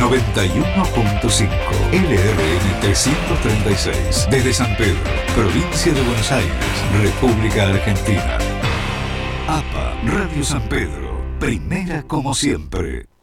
91.5 LRN 336 desde San Pedro, provincia de Buenos Aires, República Argentina. APA Radio San Pedro, primera como siempre.